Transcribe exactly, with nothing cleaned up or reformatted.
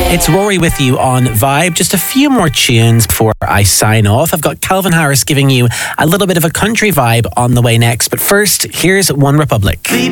It's Rory with you on Vibe. Just a few more tunes before I sign off. I've got Calvin Harris giving you a little bit of a country vibe on the way next. But first, here's One Republic.